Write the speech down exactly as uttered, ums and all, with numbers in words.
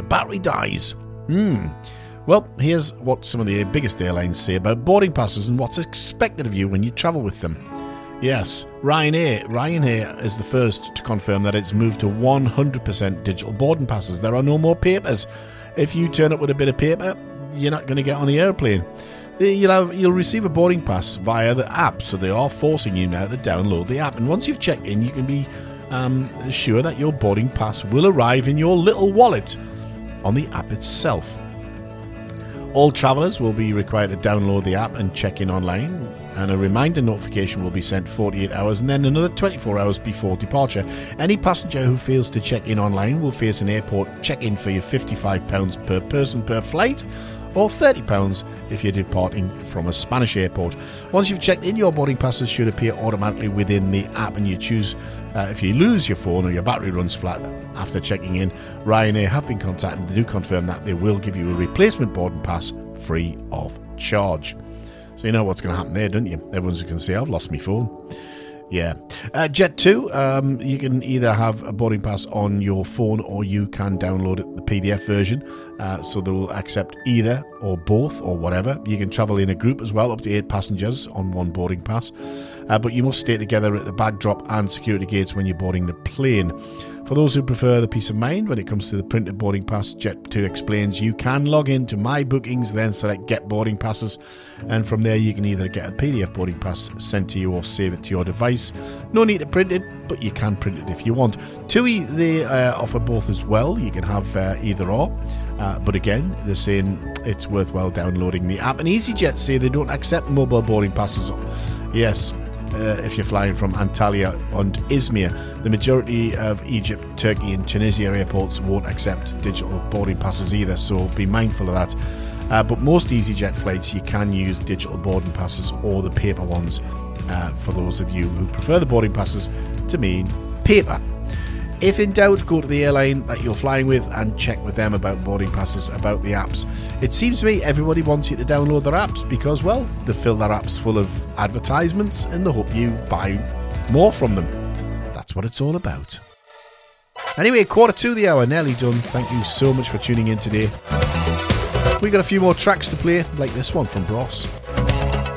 battery dies. Hmm. Well, here's what some of the biggest airlines say about boarding passes and what's expected of you when you travel with them. Yes, Ryanair. Ryanair is the first to confirm that it's moved to one hundred percent digital boarding passes. There are no more papers. If you turn up with a bit of paper, you're not going to get on the airplane. You'll, have, you'll receive a boarding pass via the app, so they are forcing you now to download the app. And once you've checked in, you can be um, sure that your boarding pass will arrive in your little wallet on the app itself. All travellers will be required to download the app and check in online, and a reminder notification will be sent forty-eight hours and then another twenty-four hours before departure. Any passenger who fails to check in online will face an airport check-in fee of fifty-five pounds per person per flight, or thirty pounds if you're departing from a Spanish airport. Once you've checked in, your boarding passes should appear automatically within the app, and you choose uh, if you lose your phone or your battery runs flat after checking in. Ryanair have been contacted and they do confirm that they will give you a replacement boarding pass free of charge. So you know what's going to happen there, don't you? Everyone's going to say, I've lost my phone. Yeah. Uh, Jet two, um, you can either have a boarding pass on your phone or you can download it, the P D F version. Uh, so they will accept either or both or whatever. You can travel in a group as well, up to eight passengers on one boarding pass. Uh, but you must stay together at the bag drop and security gates when you're boarding the plane. For those who prefer the peace of mind when it comes to the printed boarding pass, Jet two explains you can log into My Bookings, then select Get Boarding Passes, and from there you can either get a P D F boarding pass sent to you or save it to your device. No need to print it, but you can print it if you want. TUI, they uh, offer both as well. You can have uh, either or, uh, but again, they're saying it's worthwhile downloading the app. And EasyJet say they don't accept mobile boarding passes. Yes. Uh, if you're flying from Antalya and Izmir, the majority of Egypt, Turkey and Tunisia airports won't accept digital boarding passes either, so be mindful of that. Uh, but most EasyJet flights you can use digital boarding passes or the paper ones, uh, for those of you who prefer the boarding passes to mean paper. If in doubt, go to the airline that you're flying with and check with them about boarding passes, about the apps. It seems to me everybody wants you to download their apps because, well, they fill their apps full of advertisements and they hope you buy more from them. That's what it's all about. Anyway, quarter to the hour, nearly done. Thank you so much for tuning in today. We got a few more tracks to play, like this one from Bros.